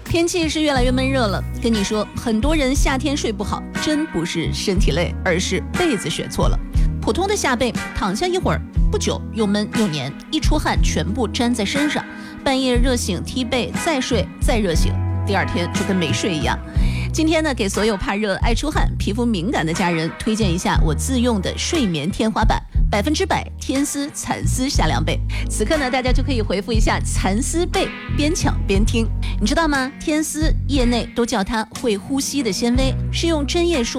天气是越来越闷热了，跟你说，很多人夏天睡不好，真不是身体累，而是被子选错了。普通的夏被，躺下一会儿，不久又闷又黏，一出汗全部粘在身上，半夜热醒踢被，再睡再热醒，第二天就跟没睡一样。今天呢，给所有怕热、爱出汗、皮肤敏感的家人推荐一下我自用的睡眠天花板，100%天丝蚕丝夏凉被。此刻呢，大家就可以回复一下蚕丝被，边抢边听。你知道吗？天丝业内都叫它会呼吸的纤维，是用针叶树